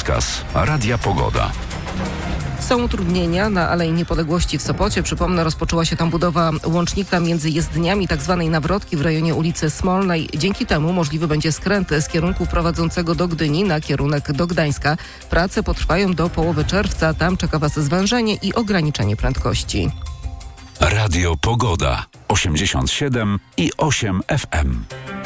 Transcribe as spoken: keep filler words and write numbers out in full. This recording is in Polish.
Rozkaz Radia Pogoda. Są utrudnienia na Alei Niepodległości w Sopocie. Przypomnę, rozpoczęła się tam budowa łącznika między jezdniami tzw. nawrotki w rejonie ulicy Smolnej. Dzięki temu możliwy będzie skręt z kierunku prowadzącego do Gdyni na kierunek do Gdańska. Prace potrwają do połowy czerwca. Tam czeka Was zwężenie i ograniczenie prędkości. Radio Pogoda osiemdziesiąt siedem i osiem F M.